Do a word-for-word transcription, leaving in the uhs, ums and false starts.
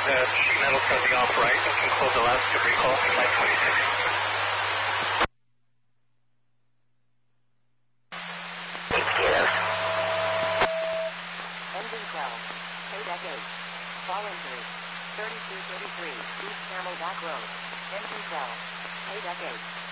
The sheet metal's going to be off right. We can close the last debris call, flight twenty-six. Engine twelve, K-Deck eight, fall injury, thirty-two thirty-three, East Camelback Road, Engine twelve, K-Deck eight.